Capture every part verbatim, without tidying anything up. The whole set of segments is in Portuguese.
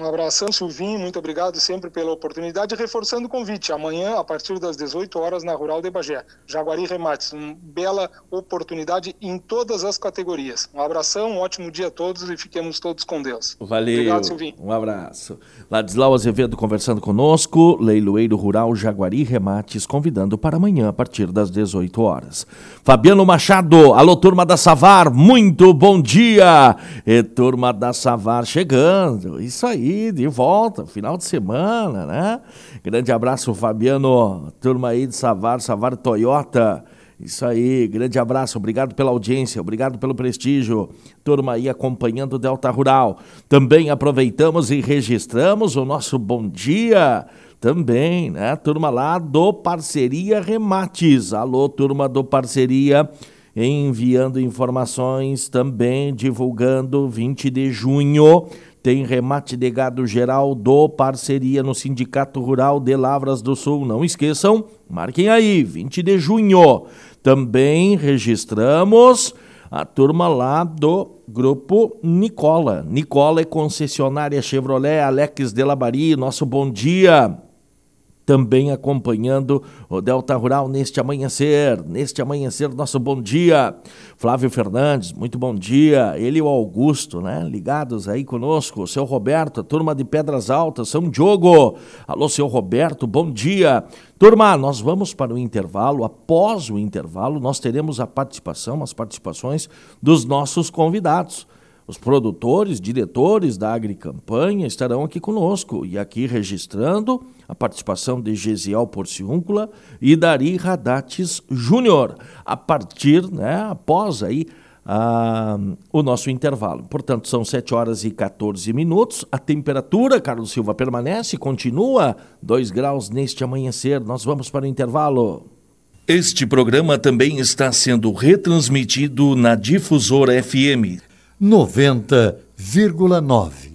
Um abração, Silvinho, muito obrigado sempre pela oportunidade, reforçando o convite, amanhã a partir das dezoito horas na Rural de Bagé, Jaguari Remates, uma bela oportunidade em todas as categorias. Um abração, um ótimo dia a todos e fiquemos todos com Deus. Valeu, obrigado, Silvinho. Um abraço. Ladislau Azevedo conversando conosco, Leiloeiro Rural Jaguari Remates, convidando para amanhã a partir das dezoito horas. Fabiano Machado, alô turma da Savar, muito bom dia, e turma da Savar chegando, isso aí. Aí, de volta, final de semana, né? Grande abraço, Fabiano, turma aí de Savar, Savar Toyota. Isso aí, grande abraço, obrigado pela audiência, obrigado pelo prestígio. Turma aí acompanhando o Delta Rural. Também aproveitamos e registramos o nosso bom dia. Também, né? Turma lá do Parceria Remates. Alô, turma do Parceria, enviando informações, também divulgando vinte de junho. Tem remate de gado geral do Parceria no Sindicato Rural de Lavras do Sul. Não esqueçam, marquem aí, vinte de junho. Também registramos a turma lá do Grupo Nicola. Nicola é concessionária Chevrolet, Alex de Labari, nosso bom dia. Também acompanhando o Delta Rural neste amanhecer, neste amanhecer, nosso bom dia. Flávio Fernandes, muito bom dia. Ele e o Augusto, né? Ligados aí conosco. O seu Roberto, a turma de Pedras Altas, São Diogo. Alô, seu Roberto, bom dia. Turma, nós vamos para o intervalo. Após o intervalo, nós teremos a participação, as participações dos nossos convidados. Os produtores, diretores da Agricampanha estarão aqui conosco e aqui registrando a participação de Gesiel Porciúncula e Dari Radates Júnior, a partir, né, após aí, a, o nosso intervalo. Portanto, são sete horas e quatorze minutos. A temperatura, Carlos Silva, permanece, continua dois graus neste amanhecer. Nós vamos para o intervalo. Este programa também está sendo retransmitido na Difusora F M noventa vírgula nove.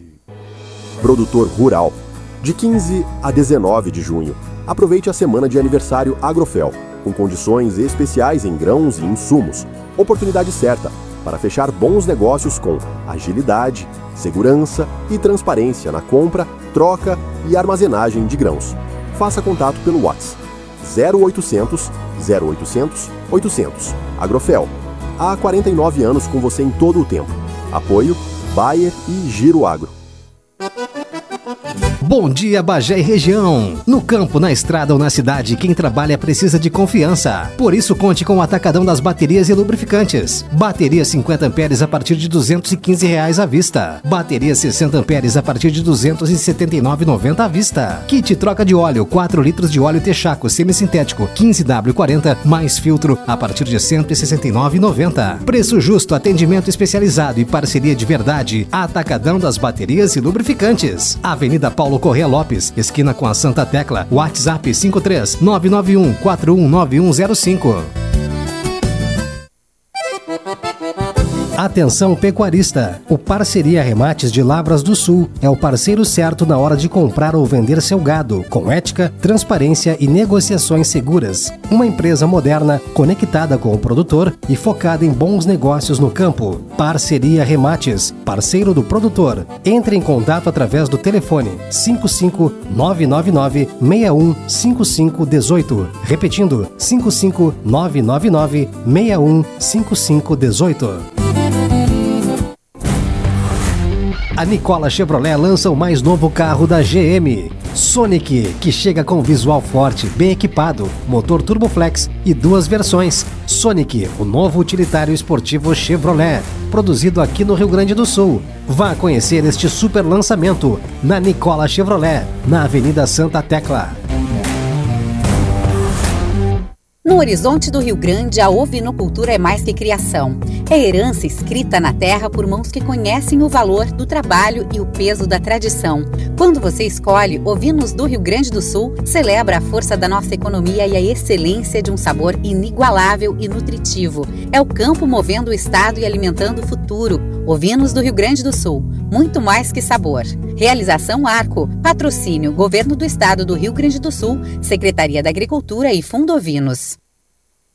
Produtor Rural. De quinze a dezenove de junho, aproveite a semana de aniversário Agrofel, com condições especiais em grãos e insumos. Oportunidade certa para fechar bons negócios com agilidade, segurança e transparência na compra, troca e armazenagem de grãos. Faça contato pelo WhatsApp zero oitocentos, zero oitocentos, oitocentos. Agrofel. Há quarenta e nove anos com você em todo o tempo. Apoio Bayer e Giro Agro. Bom dia, Bagé e região. No campo, na estrada ou na cidade, quem trabalha precisa de confiança. Por isso, conte com o Atacadão das Baterias e Lubrificantes. Bateria cinquenta amperes a partir de duzentos e quinze reais à vista. Bateria sessenta amperes a partir de duzentos e setenta e nove reais e noventa centavos à vista. Kit troca de óleo, quatro litros de óleo Texaco semissintético quinze W quarenta, mais filtro a partir de cento e sessenta e nove reais e noventa centavos. Preço justo, atendimento especializado e parceria de verdade. Atacadão das Baterias e Lubrificantes. Avenida Paulo Correia Lopes, esquina com a Santa Tecla. WhatsApp cinco três nove nove um quatro um nove um zero cinco. Atenção pecuarista, o Parceria Remates de Lavras do Sul é o parceiro certo na hora de comprar ou vender seu gado, com ética, transparência e negociações seguras. Uma empresa moderna, conectada com o produtor e focada em bons negócios no campo. Parceria Remates, parceiro do produtor. Entre em contato através do telefone cinco cinco nove nove nove seis um cinco cinco um oito. Repetindo, cinco cinco nove nove nove seis um cinco cinco um oito. A Nicola Chevrolet lança o mais novo carro da G M, Sonic, que chega com visual forte, bem equipado, motor Turboflex e duas versões. Sonic, o novo utilitário esportivo Chevrolet, produzido aqui no Rio Grande do Sul. Vá conhecer este super lançamento na Nicola Chevrolet, na Avenida Santa Tecla. No horizonte do Rio Grande, a ovinocultura é mais que criação. É herança escrita na terra por mãos que conhecem o valor do trabalho e o peso da tradição. Quando você escolhe Ovinos do Rio Grande do Sul, celebra a força da nossa economia e a excelência de um sabor inigualável e nutritivo. É o campo movendo o estado e alimentando o futuro. Ovinos do Rio Grande do Sul, muito mais que sabor. Realização Arco, patrocínio Governo do Estado do Rio Grande do Sul, Secretaria da Agricultura e Fundo Ovinos.